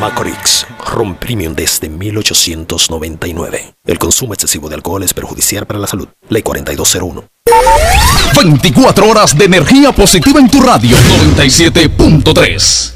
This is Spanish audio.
Macorix, ron premium desde 1899. El consumo excesivo de alcohol es perjudicial para la salud. Ley 4201. 24 horas de energía positiva en tu radio 97.3.